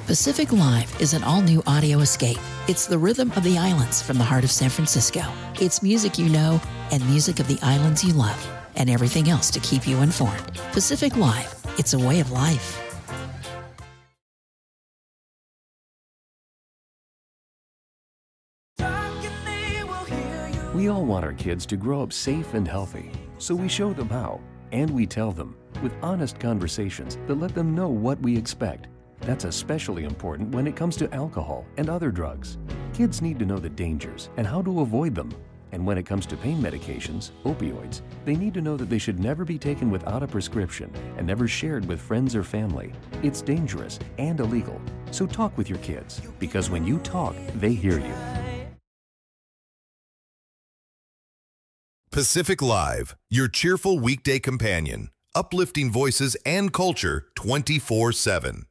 Pacific Live is an all-new audio escape. It's the rhythm of the islands from the heart of San Francisco. It's music you know and music of the islands you love, and everything else to keep you informed. Pacific Live, it's a way of life. We all want our kids to grow up safe and healthy, so we show them how, and we tell them with honest conversations that let them know what we expect. That's especially important when it comes to alcohol and other drugs. Kids need to know the dangers and how to avoid them. And when it comes to pain medications, opioids, they need to know that they should never be taken without a prescription and never shared with friends or family. It's dangerous and illegal. So talk with your kids, because when you talk, they hear you. Pacific Live, your cheerful weekday companion, uplifting voices and culture 24/7.